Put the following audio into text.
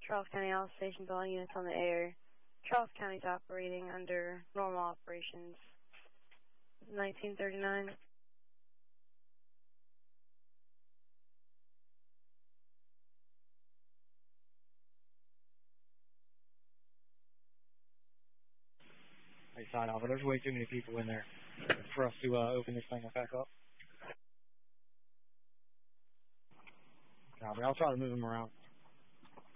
Charles County, all stations, all units on the air. Charles County's operating under normal operations. 1939. Hey, sign off. There's way too many people in there for us to open this thing back up. Copy. I'll try to move them around.